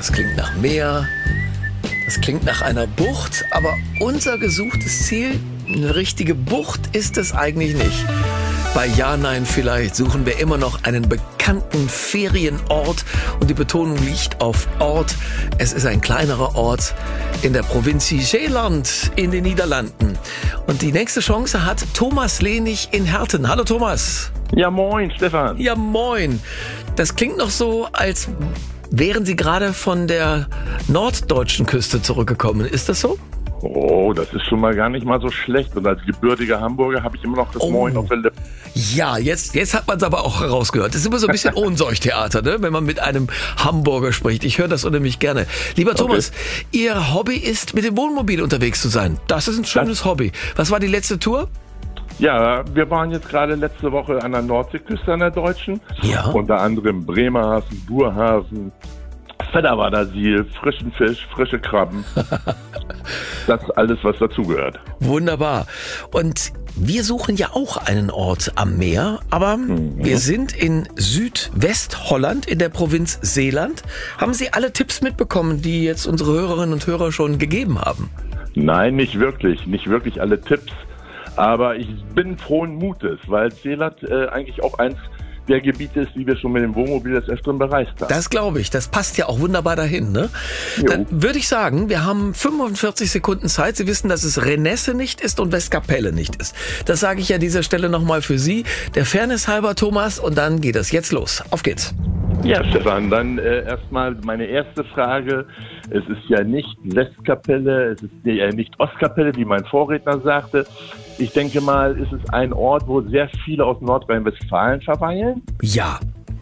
das klingt nach Meer, das klingt nach einer Bucht, aber unser gesuchtes Ziel, eine richtige Bucht, ist es eigentlich nicht. Bei Ja, Nein vielleicht suchen wir immer noch einen bekannten Ferienort und die Betonung liegt auf Ort. Es ist ein kleinerer Ort in der Provinz Zeeland in den Niederlanden. Und die nächste Chance hat Thomas Lenig in Herten. Hallo Thomas. Ja, moin, Stefan. Ja, moin. Das klingt noch so, als wären Sie gerade von der norddeutschen Küste zurückgekommen. Ist das so? Oh, das ist schon mal gar nicht mal so schlecht. Und als gebürtiger Hamburger habe ich immer noch das Moin auf der Lippe. Ja, jetzt hat man es aber auch herausgehört. Das ist immer so ein bisschen Ohnsorgtheater, ne? Wenn man mit einem Hamburger spricht. Ich höre das unheimlich gerne. Lieber Thomas, Ihr Hobby ist, mit dem Wohnmobil unterwegs zu sein. Das ist ein schönes Hobby. Was war die letzte Tour? Ja, wir waren jetzt gerade letzte Woche an der Nordseeküste an der Deutschen. Ja. Unter anderem Bremerhaven, Burhaven, Fedderwadersiel, frischen Fisch, frische Krabben. Das alles, was dazugehört. Wunderbar. Und wir suchen ja auch einen Ort am Meer, aber wir sind in Südwestholland in der Provinz Zeeland. Haben Sie alle Tipps mitbekommen, die jetzt unsere Hörerinnen und Hörer schon gegeben haben? Nein, nicht wirklich. Nicht wirklich alle Tipps. Aber ich bin frohen Mutes, weil Zeeland eigentlich auch eins der Gebiete ist, die wir schon mit dem Wohnmobil des Öfteren bereist haben. Das glaube ich. Das passt ja auch wunderbar dahin, ne? Dann würde ich sagen, wir haben 45 Sekunden Zeit. Sie wissen, dass es Renesse nicht ist und Westkapelle nicht ist. Das sage ich an dieser Stelle nochmal für Sie. Der Fairness halber, Thomas, und dann geht es jetzt los. Auf geht's. Ja, Stefan, dann erstmal meine erste Frage. Es ist ja nicht Westkapelle, es ist ja nicht Ostkapelle, wie mein Vorredner sagte. Ich denke mal, ist es ein Ort, wo sehr viele aus Nordrhein-Westfalen verweilen? Ja.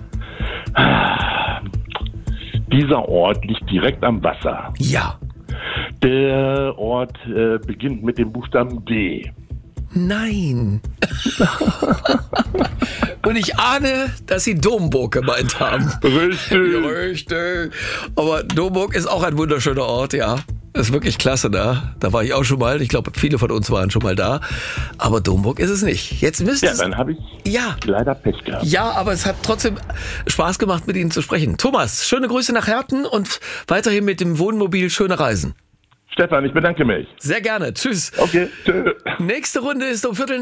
Dieser Ort liegt direkt am Wasser. Ja. Der Ort beginnt mit dem Buchstaben D. Nein. Und ich ahne, dass Sie Domburg gemeint haben. Richtig. Ja, richtig. Aber Domburg ist auch ein wunderschöner Ort, ja. Das ist wirklich klasse da. Da war ich auch schon mal. Ich glaube, viele von uns waren schon mal da. Aber Domburg ist es nicht. Jetzt müsste Ja, dann habe ich leider Pech gehabt. Ja, aber es hat trotzdem Spaß gemacht, mit Ihnen zu sprechen. Thomas, schöne Grüße nach Herten und weiterhin mit dem Wohnmobil schöne Reisen. Stefan, ich bedanke mich. Sehr gerne. Tschüss. Okay, tschüss. Nächste Runde ist um 10:15.